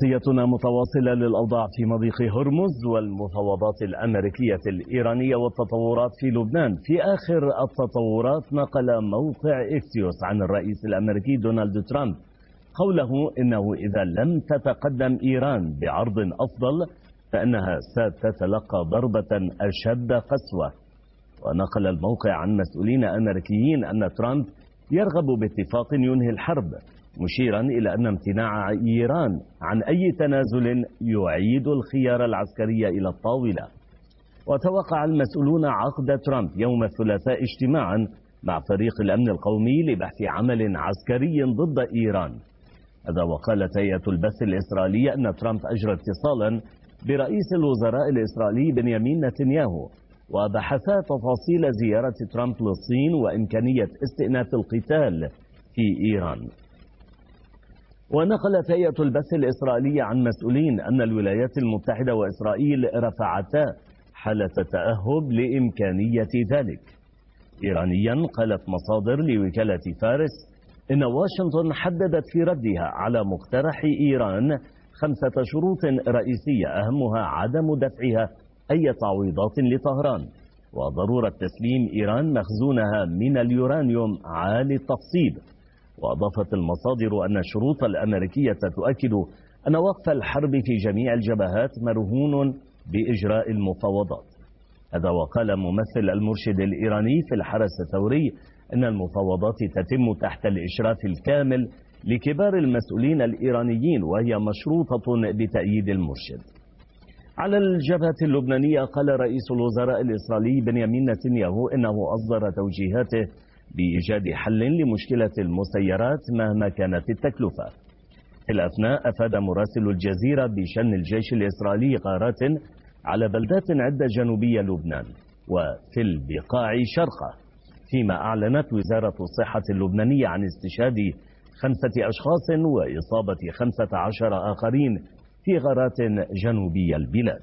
تغطيتنا متواصلة للأوضاع في مضيق هرمز والمفاوضات الأمريكية الإيرانية والتطورات في لبنان. في آخر التطورات نقل موقع إكسيوس عن الرئيس الأمريكي دونالد ترامب قوله إنه إذا لم تتقدم إيران بعرض أفضل فإنها ستتلقى ضربة أشد قسوة. ونقل الموقع عن مسؤولين أمريكيين أن ترامب يرغب باتفاق ينهي الحرب، مشيرا إلى أن امتناع إيران عن أي تنازل يعيد الخيار العسكري إلى الطاولة. وتوقع المسؤولون عقد ترامب يوم الثلاثاء اجتماعا مع فريق الأمن القومي لبحث عمل عسكري ضد إيران. هذا وقالت هيئة البث الإسرائيلية أن ترامب أجرى اتصالا برئيس الوزراء الإسرائيلي بنيامين نتنياهو وبحثا تفاصيل زيارة ترامب للصين وإمكانية استئناف القتال في إيران. ونقلت هيئة البث الإسرائيلية عن مسؤولين أن الولايات المتحدة وإسرائيل رفعتا حالة تأهب لإمكانية ذلك. إيرانيا قالت مصادر لوكالة فارس إن واشنطن حددت في ردها على مقترح إيران 5 شروط رئيسية أهمها عدم دفعها أي تعويضات لطهران، وضرورة تسليم إيران مخزونها من اليورانيوم عالي التخصيب. وأضافت المصادر أن الشروط الأمريكية تؤكد أن وقف الحرب في جميع الجبهات مرهون بإجراء المفاوضات. هذا وقال ممثل المرشد الإيراني في الحرس الثوري أن المفاوضات تتم تحت الإشراف الكامل لكبار المسؤولين الإيرانيين وهي مشروطة بتأييد المرشد. على الجبهة اللبنانية قال رئيس الوزراء الإسرائيلي بنيامين نتنياهو إنه أصدر توجيهاته بإيجاد حل لمشكلة المسيرات مهما كانت التكلفة. في الأثناء أفاد مراسل الجزيرة بشن الجيش الإسرائيلي غارات على بلدات عدة جنوبية لبنان وفي البقاع شرقة، فيما أعلنت وزارة الصحة اللبنانية عن استشهاد 5 أشخاص وإصابة 15 آخرين في غارات جنوبي البلاد.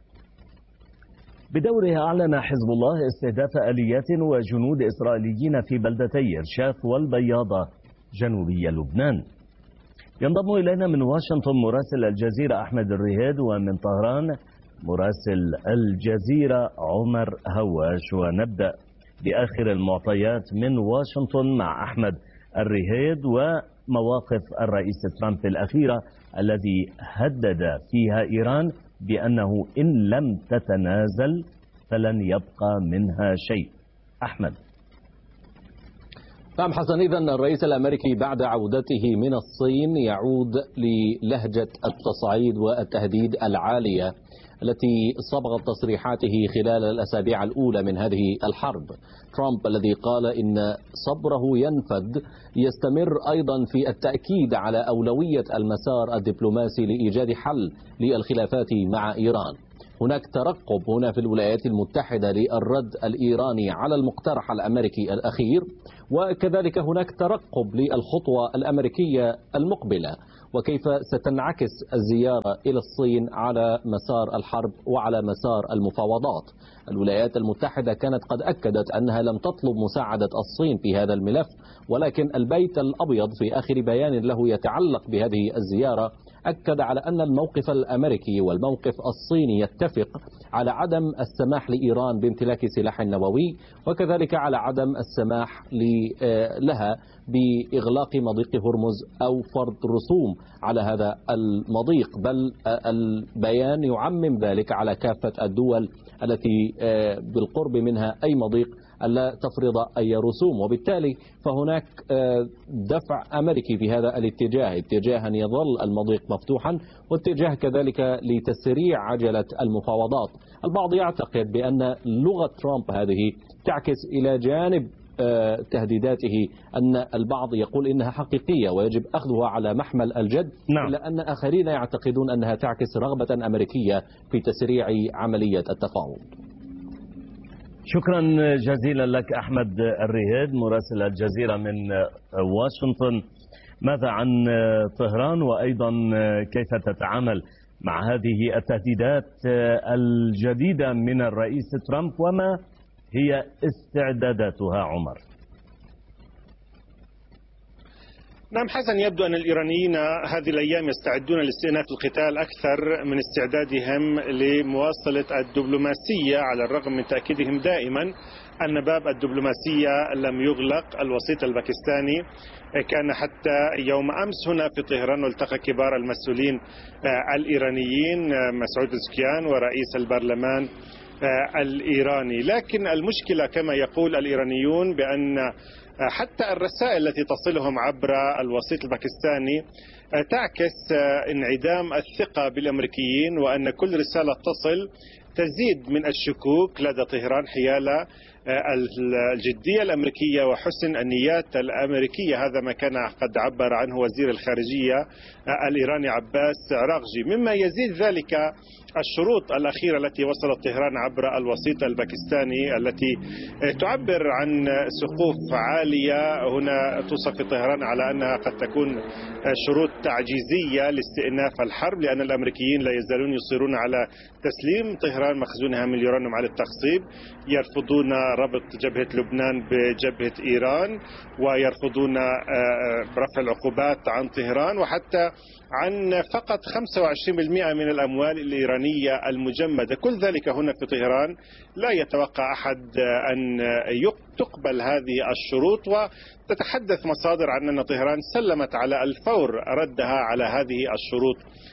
بدورها أعلن حزب الله استهداف آليات وجنود إسرائيليين في بلدتي إرشاف والبياضة جنوبي لبنان. ينضم إلينا من واشنطن مراسل الجزيرة أحمد الرهيد ومن طهران مراسل الجزيرة عمر هواش. ونبدأ بآخر المعطيات من واشنطن مع أحمد الرهيد ومواقف الرئيس ترامب الأخيرة الذي هدد فيها إيران بأنه إن لم تتنازل فلن يبقى منها شيء. أحمد. نعم حسن، إذن الرئيس الأمريكي بعد عودته من الصين يعود للهجة التصعيد والتهديد العالية التي صبغت تصريحاته خلال الأسابيع الأولى من هذه الحرب. ترامب الذي قال إن صبره ينفد يستمر أيضا في التأكيد على أولوية المسار الدبلوماسي لإيجاد حل للخلافات مع إيران. هناك ترقب هنا في الولايات المتحدة للرد الإيراني على المقترح الأمريكي الأخير، وكذلك هناك ترقب للخطوة الأمريكية المقبلة وكيف ستنعكس الزيارة إلى الصين على مسار الحرب وعلى مسار المفاوضات. الولايات المتحدة كانت قد أكدت أنها لم تطلب مساعدة الصين في هذا الملف، ولكن البيت الأبيض في آخر بيان له يتعلق بهذه الزيارة أكد على أن الموقف الأمريكي والموقف الصيني يتفق على عدم السماح لإيران بامتلاك سلاح نووي، وكذلك على عدم السماح لها بإغلاق مضيق هرمز أو فرض رسوم على هذا المضيق، بل البيان يعمم ذلك على كافة الدول التي بالقرب منها أي مضيق ألا تفرض أي رسوم. وبالتالي فهناك دفع أمريكي في هذا الاتجاه، اتجاه أن يظل المضيق مفتوحا واتجاه كذلك لتسريع عجلة المفاوضات. البعض يعتقد بأن لغة ترامب هذه تعكس إلى جانب تهديداته أن البعض يقول إنها حقيقية ويجب أخذها على محمل الجد، إلا أن آخرين يعتقدون أنها تعكس رغبة أمريكية في تسريع عملية التفاوض. شكرا جزيلا لك أحمد الرهيد مراسل الجزيرة من واشنطن. ماذا عن طهران وأيضا كيف تتعامل مع هذه التهديدات الجديدة من الرئيس ترامب وما هي استعداداتها عمر؟ نعم حسن، يبدو أن الإيرانيين هذه الأيام يستعدون لاستئناف القتال أكثر من استعدادهم لمواصلة الدبلوماسية، على الرغم من تأكيدهم دائما أن باب الدبلوماسية لم يغلق. الوسيط الباكستاني كان حتى يوم أمس هنا في طهران، والتقى كبار المسؤولين الإيرانيين مسعود بزكيان ورئيس البرلمان الإيراني. لكن المشكلة كما يقول الإيرانيون بأن حتى الرسائل التي تصلهم عبر الوسيط الباكستاني تعكس انعدام الثقة بالأمريكيين، وأن كل رسالة تصل تزيد من الشكوك لدى طهران حيال الجدية الأمريكية وحسن النيات الأمريكية. هذا ما كان قد عبر عنه وزير الخارجية الإيراني عباس عراقجي. مما يزيد ذلك الشروط الأخيرة التي وصلت طهران عبر الوسيط الباكستاني، التي تعبر عن سقوف عالية. هنا توصف في طهران على أنها قد تكون شروط تعجيزية لاستئناف الحرب، لأن الأمريكيين لا يزالون يصرون على تسليم طهران مخزونها من اليورانيوم على التخصيب، يرفضون ربط جبهة لبنان بجبهة إيران، ويرفضون رفع العقوبات عن طهران، وحتى عن فقط 25% من الأموال الإيرانية المجمدة. كل ذلك هنا في طهران لا يتوقع أحد أن تقبل هذه الشروط، وتتحدث مصادر عن أن طهران سلمت على الفور ردها على هذه الشروط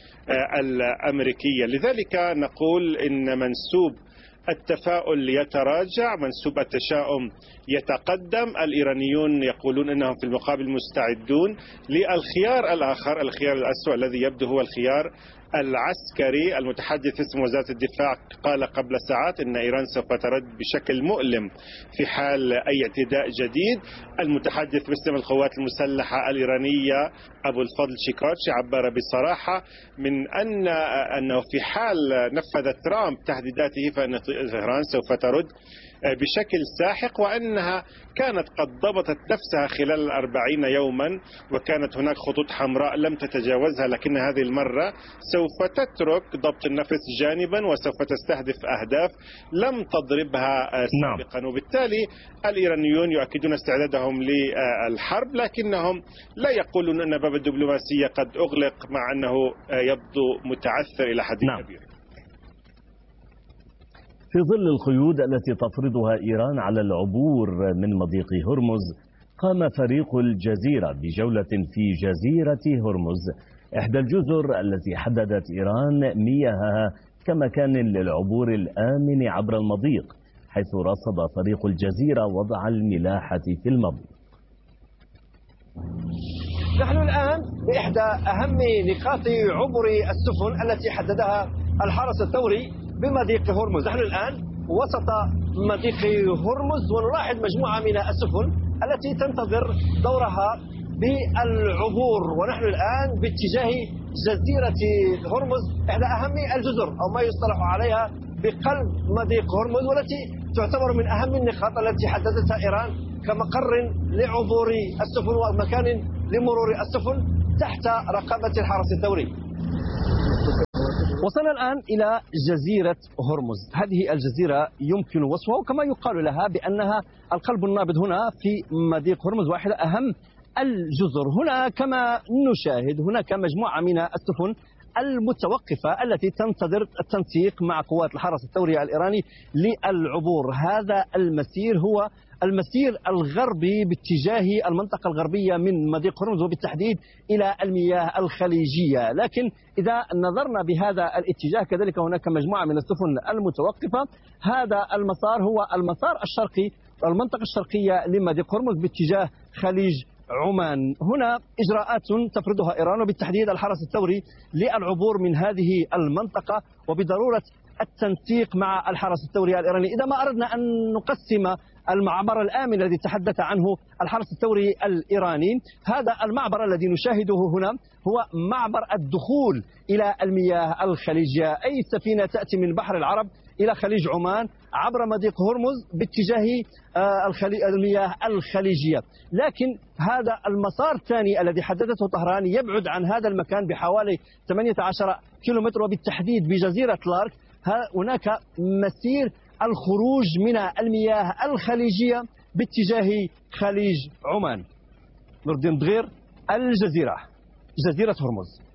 الأمريكية. لذلك نقول إن منسوب التفاؤل يتراجع، منسوب التشاؤم يتقدم. الإيرانيون يقولون أنهم في المقابل مستعدون للخيار الآخر، الخيار الأسوأ الذي يبدو هو الخيار العسكري. المتحدث باسم وزارة الدفاع قال قبل ساعات أن إيران سوف ترد بشكل مؤلم في حال أي اعتداء جديد. المتحدث باسم القوات المسلحة الإيرانية أبو الفضل شيكارشي عبر بصراحة من أنه في حال نفذ ترامب تهديداته فإن طهران سوف ترد بشكل ساحق، وأنها كانت قد ضبطت نفسها خلال 40 يوما، وكانت هناك خطوط حمراء لم تتجاوزها، لكن هذه المرة سوف تترك ضبط النفس جانبا وسوف تستهدف أهداف لم تضربها سابقا. وبالتالي الإيرانيون يؤكدون استعدادهم للحرب، لكنهم لا يقولون أن باب الدبلوماسية قد أغلق، مع أنه يبدو متعثر إلى حد كبير. في ظل القيود التي تفرضها إيران على العبور من مضيق هرمز، قام فريق الجزيرة بجولة في جزيرة هرمز، إحدى الجزر التي حددت إيران مياهها كمكان للعبور الآمن عبر المضيق، حيث رصد فريق الجزيرة وضع الملاحة في المضيق. نحن الآن بإحدى أهم نقاط عبور السفن التي حددها الحرس الثوري بمضيق هرمز. نحن الآن وسط مضيق هرمز، ونلاحظ مجموعة من السفن التي تنتظر دورها بالعبور، ونحن الآن باتجاه جزيرة هرمز، إحدى أهم الجزر أو ما يصطلح عليها بقلب مضيق هرمز، والتي تعتبر من أهم النقاط التي حددتها إيران كمقر لعبور السفن ومكان لمرور السفن تحت رقابة الحرس الثوري. وصلنا الآن إلى جزيرة هرمز. هذه الجزيرة يمكن وصفها وكما يقال لها بأنها القلب النابض هنا في مضيق هرمز، واحدة أهم الجزر. هنا كما نشاهد هناك مجموعة من السفن المتوقفة التي تنتظر التنسيق مع قوات الحرس الثوري الإيراني للعبور. هذا المسير هو المسير الغربي باتجاه المنطقة الغربية من مضيق هرمز، وبالتحديد إلى المياه الخليجية. لكن إذا نظرنا بهذا الاتجاه كذلك هناك مجموعة من السفن المتوقفة. هذا المسار هو المسار الشرقي، المنطقة الشرقية لمضيق هرمز باتجاه خليج عمان. هنا إجراءات تفرضها إيران وبالتحديد الحرس الثوري للعبور من هذه المنطقة، وبضرورة التنسيق مع الحرس الثوري الإيراني. إذا ما أردنا أن نقسم المعبر الآمن الذي تحدث عنه الحرس الثوري الإيراني، هذا المعبر الذي نشاهده هنا هو معبر الدخول إلى المياه الخليجية، أي سفينة تأتي من بحر العرب إلى خليج عمان عبر مضيق هرمز باتجاه المياه الخليجية. لكن هذا المسار الثاني الذي حددته طهران يبعد عن هذا المكان بحوالي 18 كيلومتر، وبالتحديد بجزيرة لارك هناك مسير الخروج من المياه الخليجية باتجاه خليج عمان. نور الدين دغير، الجزيرة، جزيرة هرمز.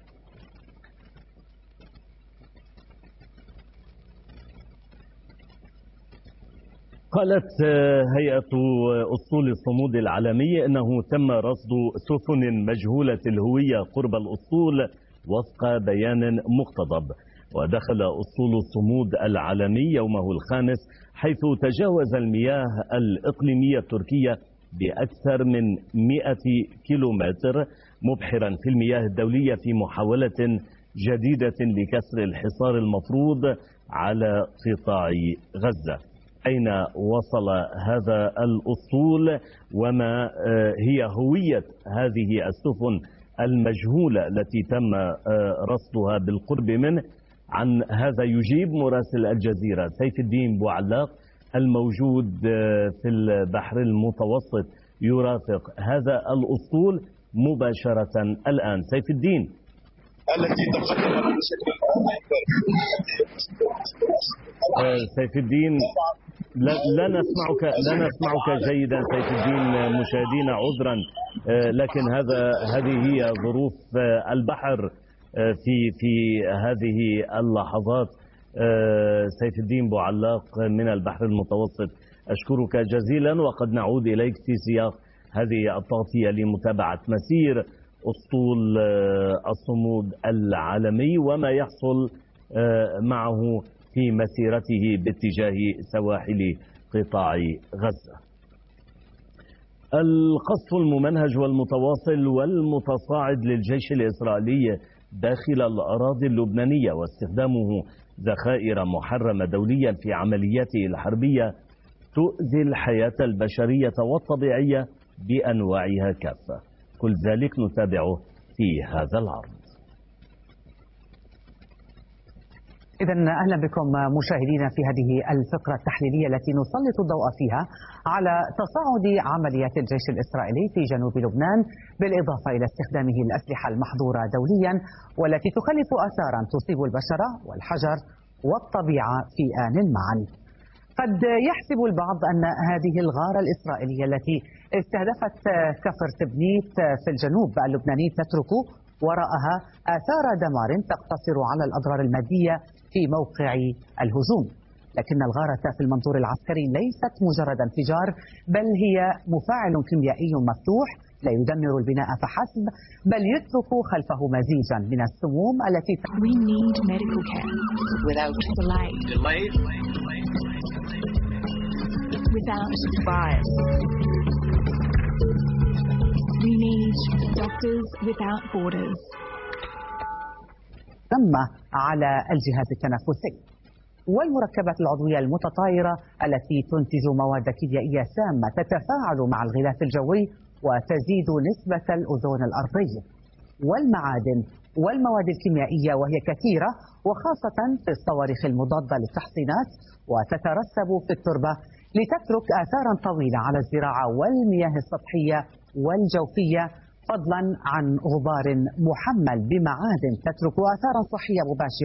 قالت هيئة أسطول الصمود العالمي أنه تم رصد سفن مجهولة الهوية قرب الأسطول وفق بيان مقتضب. ودخل أسطول الصمود العالمي يومه الخامس حيث تجاوز المياه الإقليمية التركية بأكثر من 100 كيلومتر مبحرا في المياه الدولية في محاولة جديدة لكسر الحصار المفروض على قطاع غزة. أين وصل هذا الأسطول وما هي هوية هذه السفن المجهولة التي تم رصدها بالقرب منه؟ عن هذا يجيب مراسل الجزيرة سيف الدين بوعلاق الموجود في البحر المتوسط يرافق هذا الأسطول مباشرة الآن. سيف الدين، التي تقدم بشكل سيف الدين لا نسمعك جيدا سيف الدين. مشاهدينا عذرا، لكن هذه هي ظروف البحر في هذه اللحظات. سيف الدين بوعلاق من البحر المتوسط، أشكرك جزيلا، وقد نعود إليك في سياق هذه التغطية لمتابعة مسير أسطول الصمود العالمي وما يحصل معه في مسيرته باتجاه سواحل قطاع غزة. القصف الممنهج والمتواصل والمتصاعد للجيش الإسرائيلي داخل الأراضي اللبنانية واستخدامه ذخائر محرمة دوليا في عملياته الحربية تؤذي الحياة البشرية والطبيعية بأنواعها كافة. كل ذلك نتابعه في هذا العرض. إذا أهلا بكم مشاهدينا في هذه الفقرة التحليلية التي نسلط الضوء فيها على تصاعد عمليات الجيش الإسرائيلي في جنوب لبنان، بالإضافة إلى استخدامه الأسلحة المحظورة دوليا والتي تخلف آثارا تصيب البشر والحجر والطبيعة في آن معا. قد يحسب البعض أن هذه الغارة الإسرائيلية التي استهدفت كفر تبنيت في الجنوب اللبناني تترك وراءها آثار دمار تقتصر على الأضرار المادية في موقع الهجوم، لكن الغارة في المنظور العسكري ليست مجرد انفجار، بل هي مفاعل كيميائي مفتوح لا يدمر البناء فحسب، بل يترك خلفه مزيجا من السموم التي We need medical care without delay. Without bias. We need doctors without borders. ثم على الجهاز التنفسي والمركبات العضوية المتطايرة التي تنتج مواد كيميائية سامة تتفاعل مع الغلاف الجوي وتزيد نسبة الأوزون الأرضي، والمعادن والمواد الكيميائية وهي كثيرة وخاصة في الصواريخ المضادة للتحصينات، وتترسب في التربة لتترك آثارا طويلة على الزراعة والمياه السطحية والجوفية، فضلا عن غبار محمل بمعادن تترك آثارا صحية مباشرة